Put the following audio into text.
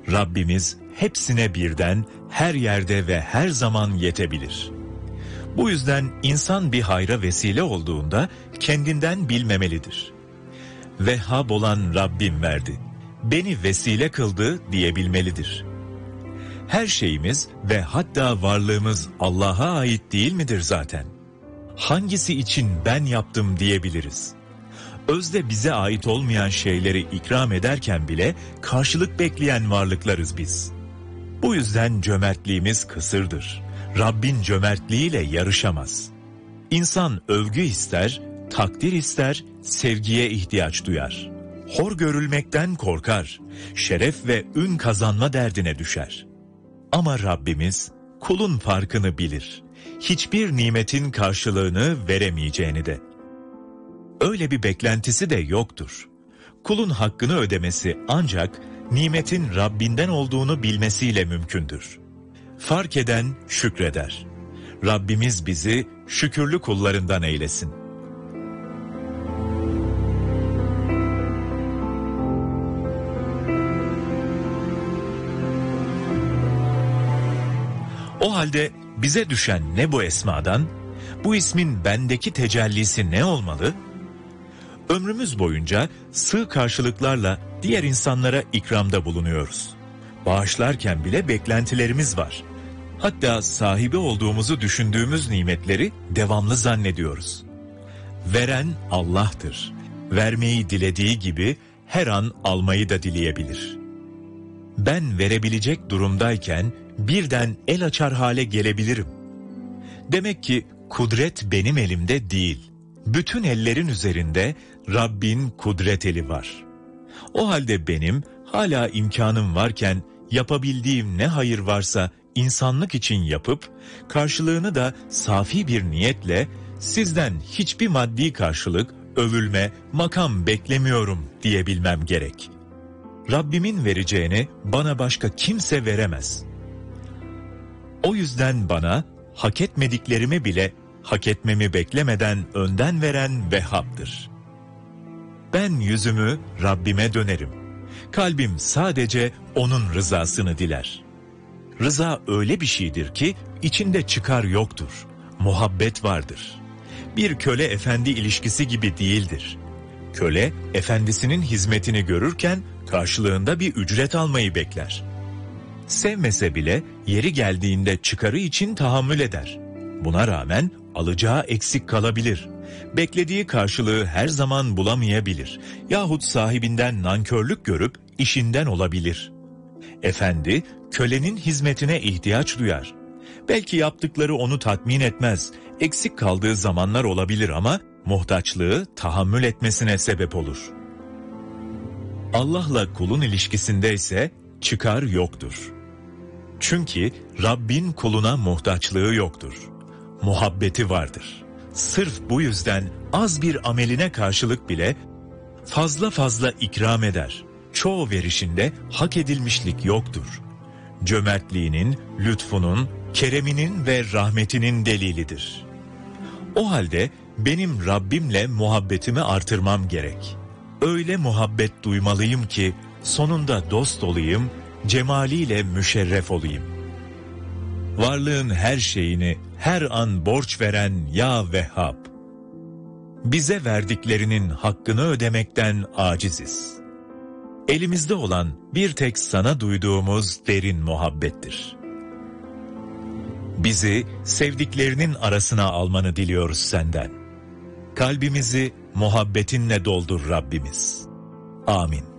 Rabbimiz hepsine birden, her yerde ve her zaman yetebilir. Bu yüzden insan bir hayra vesile olduğunda kendinden bilmemelidir. Vehhab olan Rabbim verdi, beni vesile kıldı diyebilmelidir. Her şeyimiz ve hatta varlığımız Allah'a ait değil midir zaten? Hangisi için ben yaptım diyebiliriz. Özde bize ait olmayan şeyleri ikram ederken bile karşılık bekleyen varlıklarız biz. Bu yüzden cömertliğimiz kısırdır. Rabbin cömertliğiyle yarışamaz. İnsan övgü ister, takdir ister, sevgiye ihtiyaç duyar. Hor görülmekten korkar, şeref ve ün kazanma derdine düşer. Ama Rabbimiz kulun farkını bilir. Hiçbir nimetin karşılığını veremeyeceğini de. Öyle bir beklentisi de yoktur. Kulun hakkını ödemesi ancak nimetin Rabbinden olduğunu bilmesiyle mümkündür. Fark eden şükreder. Rabbimiz bizi şükürlü kullarından eylesin. O halde bize düşen ne bu esmadan, bu ismin bendeki tecellisi ne olmalı? Ömrümüz boyunca sığ karşılıklarla diğer insanlara ikramda bulunuyoruz. Bağışlarken bile beklentilerimiz var. Hatta sahibi olduğumuzu düşündüğümüz nimetleri devamlı zannediyoruz. Veren Allah'tır. Vermeyi dilediği gibi her an almayı da dileyebilir. Ben verebilecek durumdayken birden el açar hale gelebilirim. Demek ki kudret benim elimde değil. Bütün ellerin üzerinde Rabbin kudret eli var. O halde benim hala imkanım varken yapabildiğim ne hayır varsa insanlık için yapıp karşılığını da safi bir niyetle sizden hiçbir maddi karşılık, övülme, makam beklemiyorum diyebilmem gerek. Rabbimin vereceğini bana başka kimse veremez. O yüzden bana hak etmediklerimi bile hak etmemi beklemeden önden veren Vehhab'dır. Ben yüzümü Rabbime dönerim. Kalbim sadece O'nun rızasını diler. Rıza öyle bir şeydir ki içinde çıkar yoktur. Muhabbet vardır. Bir köle efendi ilişkisi gibi değildir. Köle efendisinin hizmetini görürken karşılığında bir ücret almayı bekler. Sevmese bile yeri geldiğinde çıkarı için tahammül eder. Buna rağmen alacağı eksik kalabilir. Beklediği karşılığı her zaman bulamayabilir. Yahut sahibinden nankörlük görüp işinden olabilir. Efendi, kölenin hizmetine ihtiyaç duyar. Belki yaptıkları onu tatmin etmez. Eksik kaldığı zamanlar olabilir ama muhtaçlığı tahammül etmesine sebep olur. Allah'la kulun ilişkisinde ise çıkar yoktur. Çünkü Rabbin kuluna muhtaçlığı yoktur. Muhabbeti vardır. Sırf bu yüzden az bir ameline karşılık bile fazla fazla ikram eder. Çoğu verişinde hak edilmişlik yoktur. Cömertliğinin, lütfunun, kereminin ve rahmetinin delilidir. O halde benim Rabbimle muhabbetimi artırmam gerek. Öyle muhabbet duymalıyım ki sonunda dost olayım, cemaliyle müşerref olayım. Varlığın her şeyini her an borç veren ya Vehhab. Bize verdiklerinin hakkını ödemekten aciziz. Elimizde olan bir tek sana duyduğumuz derin muhabbettir. Bizi sevdiklerinin arasına almanı diliyoruz senden. Kalbimizi muhabbetinle doldur Rabbimiz. Amin.